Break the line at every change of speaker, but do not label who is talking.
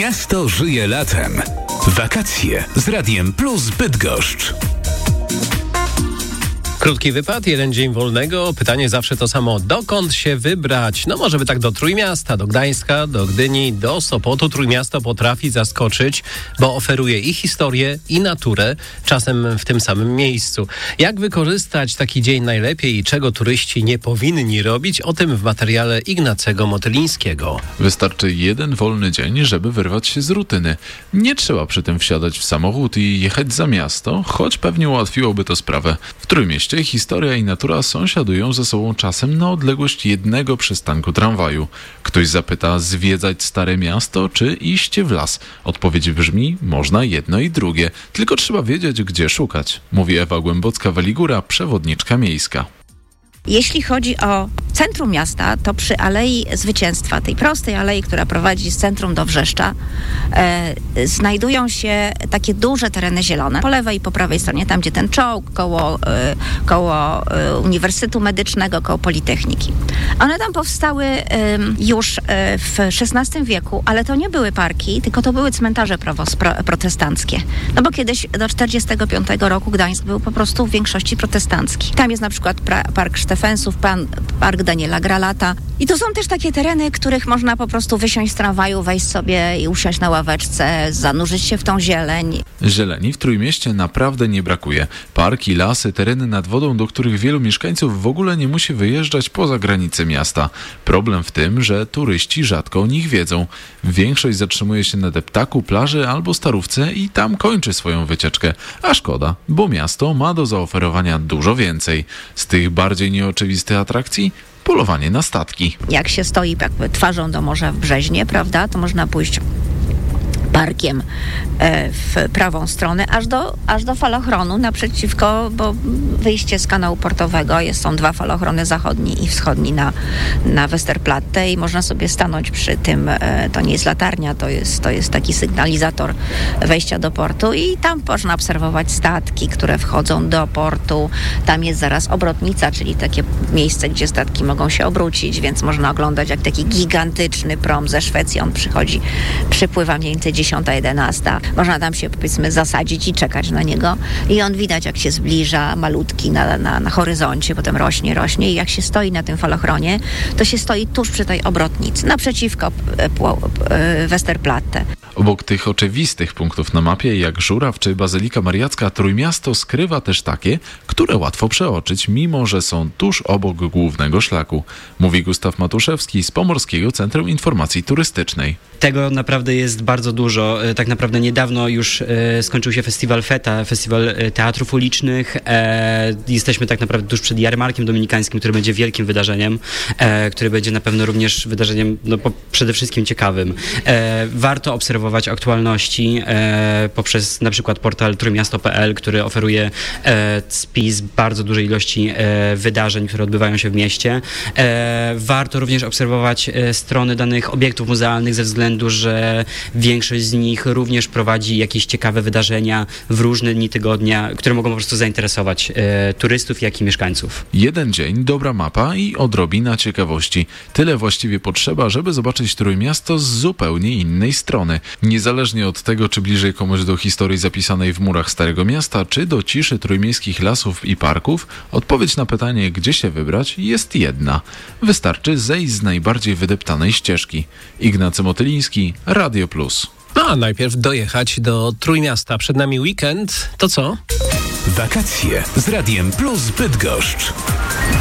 Miasto żyje latem. Wakacje z Radiem Plus Bydgoszcz.
Krótki wypad, jeden dzień wolnego. Pytanie zawsze to samo. Dokąd się wybrać? No może by tak do Trójmiasta, do Gdańska, do Gdyni, do Sopotu. Trójmiasto potrafi zaskoczyć, bo oferuje i historię, i naturę, czasem w tym samym miejscu. Jak wykorzystać taki dzień najlepiej i czego turyści nie powinni robić? O tym w materiale Ignacego Motylińskiego.
Wystarczy jeden wolny dzień, żeby wyrwać się z rutyny. Nie trzeba przy tym wsiadać w samochód i jechać za miasto, choć pewnie ułatwiłoby to sprawę. W Trójmieście historia i natura sąsiadują ze sobą czasem na odległość jednego przystanku tramwaju. Ktoś zapyta, zwiedzać Stare Miasto czy iść w las? Odpowiedź brzmi, można jedno i drugie, tylko trzeba wiedzieć, gdzie szukać, mówi Ewa Głębocka-Weligura, przewodniczka miejska.
Jeśli chodzi o centrum miasta, to przy Alei Zwycięstwa, tej prostej alei, która prowadzi z centrum do Wrzeszcza, znajdują się takie duże tereny zielone. Po lewej i po prawej stronie, tam gdzie ten czołg, koło Uniwersytetu Medycznego, koło Politechniki. One tam powstały już w XVI wieku, ale to nie były parki, tylko to były cmentarze protestanckie. No bo kiedyś do 1945 roku Gdańsk był po prostu w większości protestancki. Tam jest na przykład Park Stefensów, Park Daniela Gralata. I to są też takie tereny, których można po prostu wysiąść z tramwaju, wejść sobie i usiąść na ławeczce, zanurzyć się w tą zieleń.
Zieleni w Trójmieście naprawdę nie brakuje. Parki, lasy, tereny nad wodą, do których wielu mieszkańców w ogóle nie musi wyjeżdżać poza granice miasta. Problem w tym, że turyści rzadko o nich wiedzą. Większość zatrzymuje się na deptaku, plaży albo Starówce i tam kończy swoją wycieczkę. A szkoda, bo miasto ma do zaoferowania dużo więcej. Z tych bardziej nieoczywistych atrakcji polowanie na statki.
Jak się stoi jakby twarzą do morza w Brzeźnie, prawda, to można pójść parkiem w prawą stronę, aż do falochronu naprzeciwko, bo wyjście z kanału portowego, są dwa falochrony, zachodni i wschodni na Westerplatte i można sobie stanąć przy tym, to nie jest latarnia, to jest taki sygnalizator wejścia do portu i tam można obserwować statki, które wchodzą do portu. Tam jest zaraz obrotnica, czyli takie miejsce, gdzie statki mogą się obrócić, więc można oglądać, jak taki gigantyczny prom ze Szwecji, on przypływa mniej więcej 10-11. Można tam się, powiedzmy, zasadzić i czekać na niego. I on widać, jak się zbliża, malutki na horyzoncie, potem rośnie i jak się stoi na tym falochronie, to się stoi tuż przy tej obrotnicy, naprzeciwko Westerplatte.
Obok tych oczywistych punktów na mapie, jak Żuraw czy Bazylika Mariacka, Trójmiasto skrywa też takie, które łatwo przeoczyć, mimo że są tuż obok głównego szlaku. Mówi Gustaw Matuszewski z Pomorskiego Centrum Informacji Turystycznej.
Tego naprawdę jest bardzo dużo. Tak naprawdę niedawno już skończył się festiwal FETA, festiwal teatrów ulicznych. Jesteśmy tak naprawdę tuż przed Jarmarkiem Dominikańskim, który będzie wielkim wydarzeniem, który będzie na pewno również wydarzeniem przede wszystkim ciekawym. Warto obserwować aktualności poprzez na przykład portal trójmiasto.pl, który oferuje spis bardzo dużej ilości wydarzeń, które odbywają się w mieście. Warto również obserwować strony danych obiektów muzealnych ze względu, że większość z nich również prowadzi jakieś ciekawe wydarzenia w różne dni tygodnia, które mogą po prostu zainteresować turystów, jak i mieszkańców.
Jeden dzień, dobra mapa i odrobina ciekawości. Tyle właściwie potrzeba, żeby zobaczyć Trójmiasto z zupełnie innej strony. Niezależnie od tego, czy bliżej komuś do historii zapisanej w murach Starego Miasta, czy do ciszy trójmiejskich lasów i parków, odpowiedź na pytanie, gdzie się wybrać, jest jedna. Wystarczy zejść z najbardziej wydeptanej ścieżki. Ignacy Motyliński, Radio Plus.
No a najpierw dojechać do Trójmiasta. Przed nami weekend. To co?
Wakacje z Radiem Plus Bydgoszcz.